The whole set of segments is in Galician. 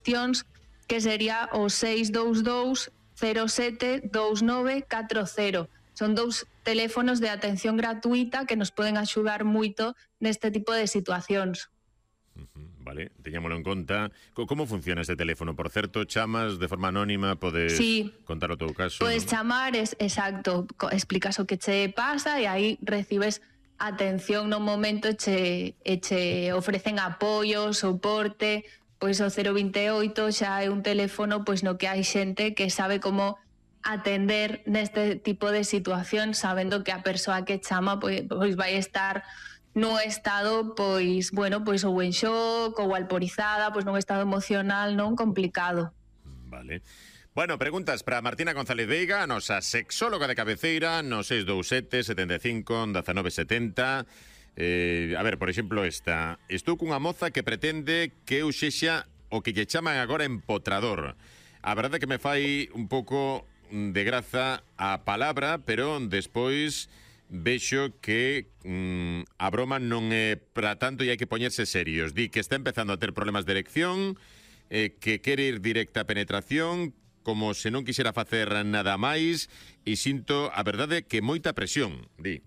cuestións, que sería o 622 07 2940. Son 2 teléfonos de atención gratuita que nos poden axudar moito neste tipo de situacións. Vale, teñámolo en conta. Como funciona este teléfono? Por certo, chamas de forma anónima, podes contar o teu caso? Podes chamar, exacto, explicas o que che pasa e aí recibes atención no momento e che ofrecen apoio, soporte. Pois o 028 xa é un teléfono pois no que hai xente que sabe como atender neste tipo de situación, sabendo que a persoa que chama pois vai estar nun estado pois, bueno, pois ou en shock ou alporizada, pois nun estado emocional non complicado. Vale. Bueno, preguntas para Martina González Veiga, nosa sexóloga de cabeceira, no 627 75 1970. A ver, por exemplo, estou cunha moza que pretende que eu sexa o que lle chaman agora empotrador. A verdade é que me fai un pouco de graza a palabra, pero despois vexo que a broma non é para tanto e hai que poñerse serios. Di que está empezando a ter problemas de erección, que quere ir directa a penetración, como se non quixera facer nada máis, e sinto, a verdade, que moita presión, di.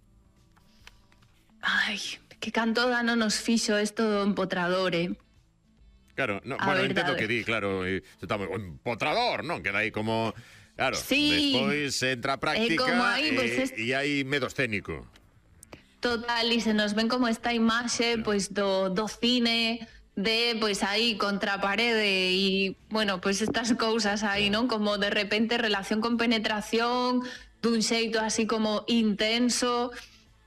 Ai, que canto dano nos fixo isto do empotrador, Claro, no, bueno, entendo que di, claro, empotrador, non? Queda aí como... Claro, sí, despois entra a práctica e hai medo escénico. Total, e se nos ven como esta imaxe pois do cine, de pois aí contra a parede e, bueno, pois estas cousas aí, non? Como de repente relación con penetración, dun xeito así como intenso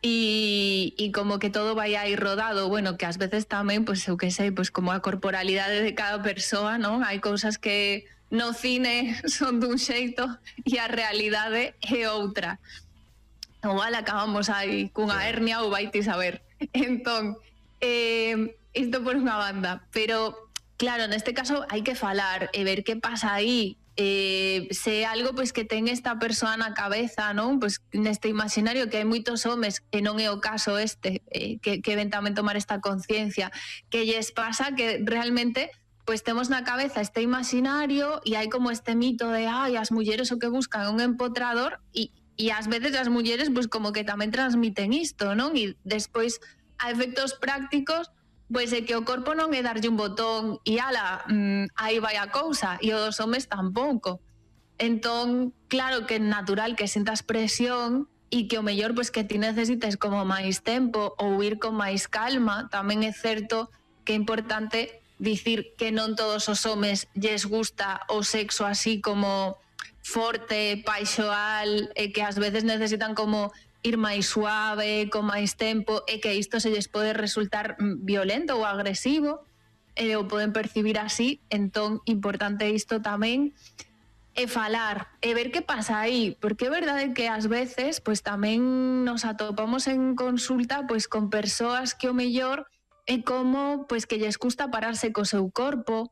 e como que todo vai aí rodado. Bueno, que ás veces tamén, pois eu que sei, pois como a corporalidade de cada persoa, non? Hai cousas que no cine son dun xeito e a realidade é outra. Igual acabamos aí cunha hernia ou vai ti saber. Entón, isto por unha banda. Pero, claro, neste caso hai que falar e ver que pasa aí. Se é algo pois que ten esta persoa na cabeza, non? Pois neste imaginario que hai moitos homes, e non é o caso que ven tamén tomar esta conciencia, que lles pasa que realmente pois temos na cabeza este imaginario e hai como este mito de as mulleres o que buscan un empotrador e ás veces as mulleres pois como que tamén transmiten isto, non? E despois a efectos prácticos pois é que o corpo non é darlle un botón e aí vai a cousa, e os homes tampouco. Entón, claro que é natural que sintas presión e que o mellor pois que ti necesites como máis tempo ou ir con máis calma. Tamén é certo que é importante dicir que non todos os homes lles gusta o sexo así como forte, paixoal, e que ás veces necesitan como ir máis suave, con máis tempo, e que isto se lles pode resultar violento ou agresivo, e o poden percibir así. Entón, importante isto tamén é falar, e ver que pasa aí, porque é verdade que ás veces pois tamén nos atopamos en consulta pois con persoas que o mellor é como pois que lles custa pararse co seu corpo,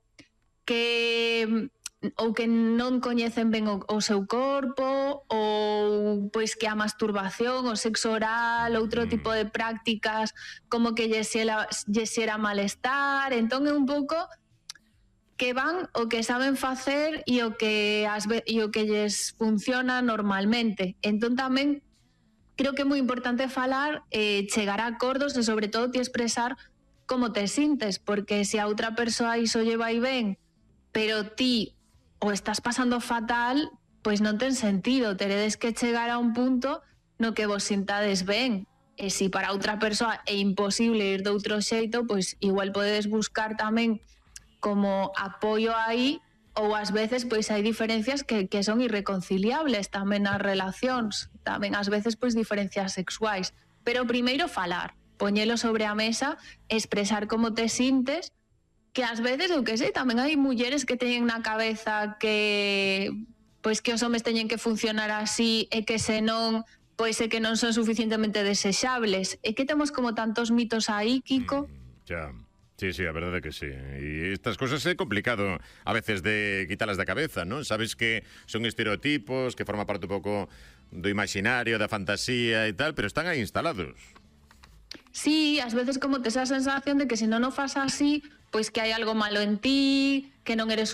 ou que non coñecen ben o seu corpo, ou pois que a masturbación, o sexo oral, outro tipo de prácticas como que lles xera malestar. Entón é un pouco que van o que saben facer e o que lles funciona normalmente. Entón tamén creo que é moi importante falar, chegar a acordos e sobre todo ti expresar como te sintes, porque se a outra persoa iso lle vai ben, pero ti o estás pasando fatal, pois non ten sentido. Teredes que chegar a un punto no que vos sintades ben. E se para outra persoa é imposible ir de outro xeito, pois igual podedes buscar tamén como apoio aí, ou ás veces pois hai diferencias que son irreconciliables tamén nas relacións, tamén ás veces pois diferencias sexuais. Pero primeiro falar, poñelo sobre a mesa, expresar como te sintes, que ás veces, eu que sei, tamén hai mulleres que teñen na cabeza que pois que os homes teñen que funcionar así e que senón pois é que non son suficientemente desexables. É que temos como tantos mitos aí, Kiko. Sí, a verdade é que sí. E estas cosas é complicado a veces de quitalas da cabeza, non? Sabes que son estereotipos, que forma parte un pouco do imaginario, da fantasía e tal, pero están aí instalados. Sí, ás veces como tes a sensación de que se non o fas así, pois que hai algo malo en ti, que non eres